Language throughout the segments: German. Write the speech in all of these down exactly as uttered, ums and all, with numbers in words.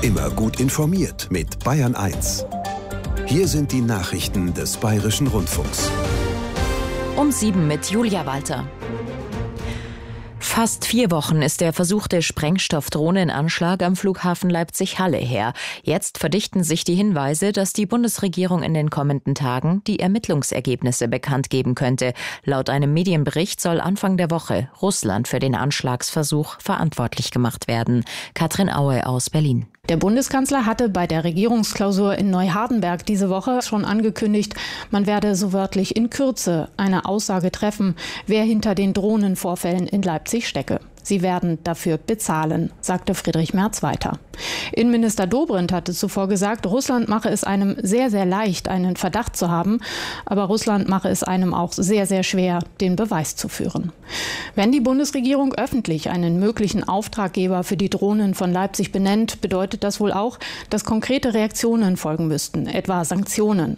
Immer gut informiert mit Bayern eins. Hier sind die Nachrichten des Bayerischen Rundfunks. Um sieben mit Julia Walter. Fast vier Wochen ist der versuchte Sprengstoffdrohnenanschlag am Flughafen Leipzig-Halle her. Jetzt verdichten sich die Hinweise, dass die Bundesregierung in den kommenden Tagen die Ermittlungsergebnisse bekannt geben könnte. Laut einem Medienbericht soll Anfang der Woche Russland für den Anschlagsversuch verantwortlich gemacht werden. Katrin Aue aus Berlin. Der Bundeskanzler hatte bei der Regierungsklausur in Neuhardenberg diese Woche schon angekündigt, man werde so wörtlich in Kürze eine Aussage treffen, wer hinter den Drohnenvorfällen in Leipzig stecke. Sie werden dafür bezahlen, sagte Friedrich Merz weiter. Innenminister Dobrindt hatte zuvor gesagt, Russland mache es einem sehr, sehr leicht, einen Verdacht zu haben, aber Russland mache es einem auch sehr, sehr schwer, den Beweis zu führen. Wenn die Bundesregierung öffentlich einen möglichen Auftraggeber für die Drohnen von Leipzig benennt, bedeutet das wohl auch, dass konkrete Reaktionen folgen müssten, etwa Sanktionen.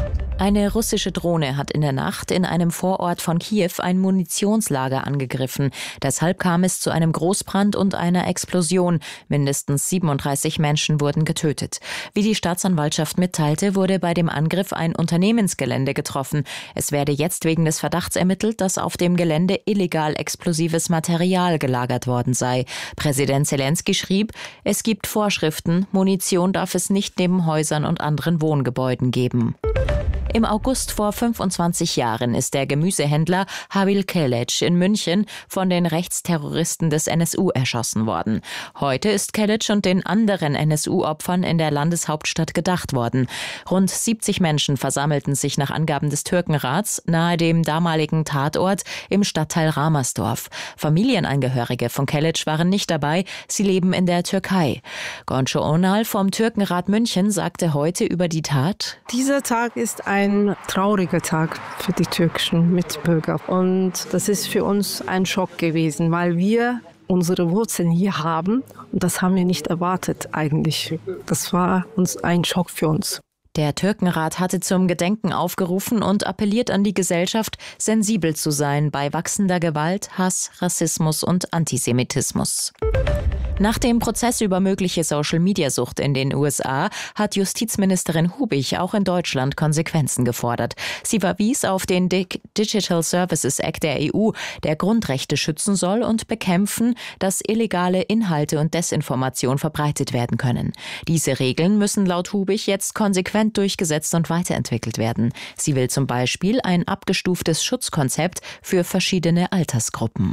Eine russische Drohne hat in der Nacht in einem Vorort von Kiew ein Munitionslager angegriffen. Deshalb kam es zu einem Großbrand und einer Explosion. Mindestens siebenunddreißig Menschen wurden getötet. Wie die Staatsanwaltschaft mitteilte, wurde bei dem Angriff ein Unternehmensgelände getroffen. Es werde jetzt wegen des Verdachts ermittelt, dass auf dem Gelände illegal explosives Material gelagert worden sei. Präsident Zelensky schrieb, es gibt Vorschriften, Munition darf es nicht neben Häusern und anderen Wohngebäuden geben. Im August vor fünfundzwanzig Jahren ist der Gemüsehändler Habil Keleç in München von den Rechtsterroristen des N S U erschossen worden. Heute ist Keleç und den anderen N S U-Opfern in der Landeshauptstadt gedacht worden. Rund siebzig Menschen versammelten sich nach Angaben des Türkenrats nahe dem damaligen Tatort im Stadtteil Ramersdorf. Familienangehörige von Keleç waren nicht dabei, sie leben in der Türkei. Gonca Onal vom Türkenrat München sagte heute über die Tat: Dieser Tag ist ein Ein trauriger Tag für die türkischen Mitbürger. Und das ist für uns ein Schock gewesen, weil wir unsere Wurzeln hier haben. Und das haben wir nicht erwartet eigentlich. Das war uns ein Schock für uns. Der Türkenrat hatte zum Gedenken aufgerufen und appelliert an die Gesellschaft, sensibel zu sein bei wachsender Gewalt, Hass, Rassismus und Antisemitismus. Nach dem Prozess über mögliche Social-Media-Sucht in den U S A hat Justizministerin Hubig auch in Deutschland Konsequenzen gefordert. Sie verwies auf den Digital Services Act der E U, der Grundrechte schützen soll und bekämpfen, dass illegale Inhalte und Desinformation verbreitet werden können. Diese Regeln müssen laut Hubig jetzt konsequent durchgesetzt und weiterentwickelt werden. Sie will zum Beispiel ein abgestuftes Schutzkonzept für verschiedene Altersgruppen.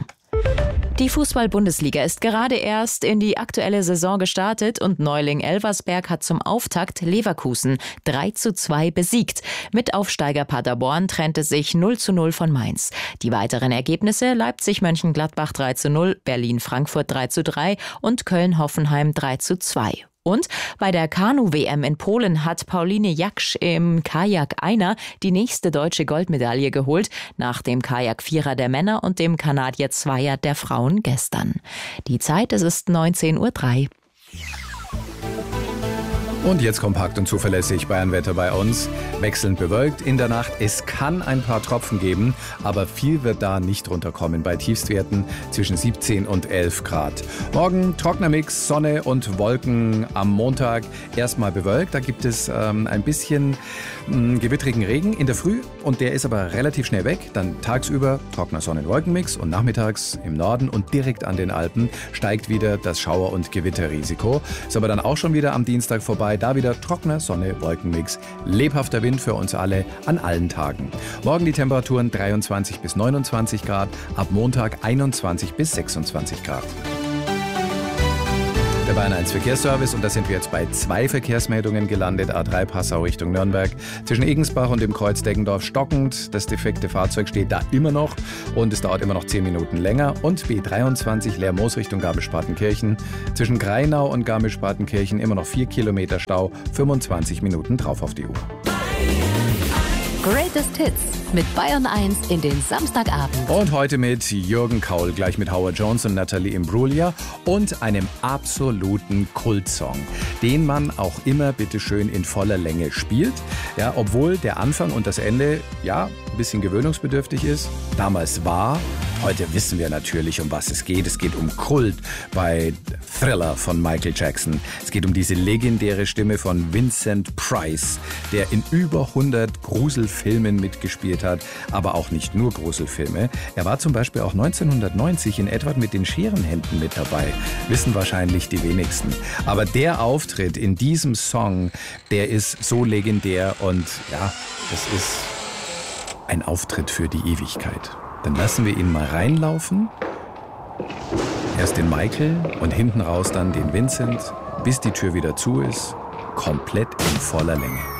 Die Fußball-Bundesliga ist gerade erst in die aktuelle Saison gestartet und Neuling Elversberg hat zum Auftakt Leverkusen drei zu zwei besiegt. Mitaufsteiger Paderborn trennte sich null zu null von Mainz. Die weiteren Ergebnisse: Leipzig-Mönchengladbach drei zu null, Berlin-Frankfurt drei zu drei und Köln-Hoffenheim drei zu zwei. Und bei der Kanu-W M in Polen hat Pauline Jaksch im Kajak-Einer die nächste deutsche Goldmedaille geholt, nach dem Kajak-Vierer der Männer und dem Kanadier-Zweier der Frauen gestern. Die Zeit, es ist neunzehn Uhr drei. Und jetzt kompakt und zuverlässig Bayernwetter bei uns. Wechselnd bewölkt in der Nacht. Es kann ein paar Tropfen geben, aber viel wird da nicht runterkommen. Bei Tiefstwerten zwischen siebzehn und elf Grad. Morgen trockener Mix, Sonne und Wolken am Montag. Erstmal bewölkt, da gibt es ähm, ein bisschen mh, gewittrigen Regen in der Früh und der ist aber relativ schnell weg. Dann tagsüber trockener Sonnen-Wolkenmix und nachmittags im Norden und direkt an den Alpen steigt wieder das Schauer- und Gewitterrisiko. Ist aber dann auch schon wieder am Dienstag vorbei. Da wieder trockener Sonne-Wolkenmix. Lebhafter Wind für uns alle an allen Tagen. Morgen die Temperaturen dreiundzwanzig bis neunundzwanzig Grad, ab Montag einundzwanzig bis sechsundzwanzig Grad. Der Bayern eins Verkehrsservice und da sind wir jetzt bei zwei Verkehrsmeldungen gelandet. A drei Passau Richtung Nürnberg. Zwischen Egensbach und dem Kreuz Deggendorf stockend. Das defekte Fahrzeug steht da immer noch und es dauert immer noch zehn Minuten länger. Und B dreiundzwanzig Lermoos Richtung Garmisch-Partenkirchen. Zwischen Greinau und Garmisch-Partenkirchen immer noch vier Kilometer Stau. fünfundzwanzig Minuten drauf auf die Uhr. Greatest Hits mit Bayern eins in den Samstagabend. Und heute mit Jürgen Kaul, gleich mit Howard Jones und Natalie Imbruglia und einem absoluten Kultsong, den man auch immer bitteschön in voller Länge spielt. Ja, obwohl der Anfang und das Ende ja ein bisschen gewöhnungsbedürftig ist. Damals war Heute wissen wir natürlich, um was es geht. Es geht um Kult bei Thriller von Michael Jackson. Es geht um diese legendäre Stimme von Vincent Price, der in über hundert Gruselfilmen mitgespielt hat, aber auch nicht nur Gruselfilme. Er war zum Beispiel auch neunzehnhundertneunzig in Edward mit den Scherenhänden mit dabei. Wissen wahrscheinlich die wenigsten. Aber der Auftritt in diesem Song, der ist so legendär und ja, das ist ein Auftritt für die Ewigkeit. Dann lassen wir ihn mal reinlaufen. Erst den Michael und hinten raus dann den Vincent, bis die Tür wieder zu ist, komplett in voller Länge.